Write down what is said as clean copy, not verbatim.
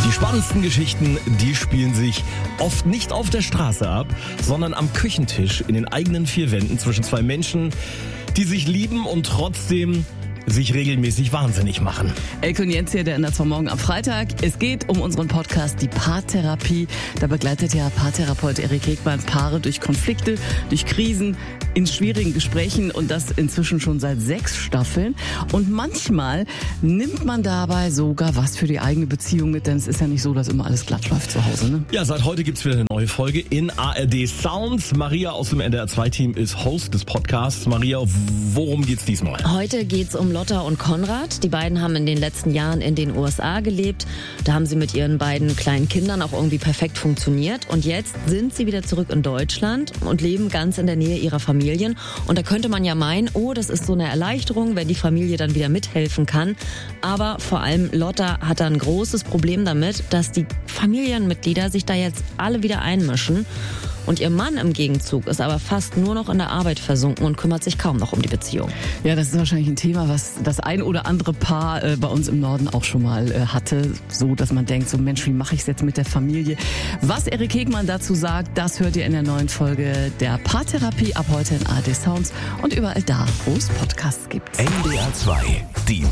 Die spannendsten Geschichten, die spielen sich oft nicht auf der Straße ab, sondern am Küchentisch in den eigenen vier Wänden zwischen zwei Menschen, die sich lieben und trotzdem sich regelmäßig wahnsinnig machen. Elke und Jens hier, der Ändert vom Morgen am Freitag. Es geht um unseren Podcast, die Paartherapie. Da begleitet ja Paartherapeut Erik Hegmann Paare durch Konflikte, durch Krisen, in schwierigen Gesprächen und das inzwischen schon seit 6 Staffeln. Und manchmal nimmt man dabei sogar was für die eigene Beziehung mit, denn es ist ja nicht so, dass immer alles glatt läuft zu Hause, ne? Ja, seit heute gibt's wieder eine neue Folge in ARD Sounds. Maria aus dem NDR 2 Team ist Host des Podcasts. Maria, worum geht's diesmal? Heute geht's um Lotta und Konrad. Die beiden haben in den letzten Jahren in den USA gelebt. Da haben sie mit ihren beiden kleinen Kindern auch irgendwie perfekt funktioniert. Und jetzt sind sie wieder zurück in Deutschland und leben ganz in der Nähe ihrer Familien. Und da könnte man ja meinen, oh, das ist so eine Erleichterung, wenn die Familie dann wieder mithelfen kann. Aber vor allem Lotta hat da ein großes Problem damit, dass die Familienmitglieder sich da jetzt alle wieder einmischen. Und ihr Mann im Gegenzug ist aber fast nur noch in der Arbeit versunken und kümmert sich kaum noch um die Beziehung. Ja, das ist wahrscheinlich ein Thema, was das ein oder andere Paar bei uns im Norden auch schon mal hatte. So, dass man denkt, so Mensch, wie mache ich es jetzt mit der Familie? Was Erik Hegmann dazu sagt, das hört ihr in der neuen Folge der Paartherapie ab heute in ARD Sounds und überall da, wo es Podcasts gibt. NDR 2, die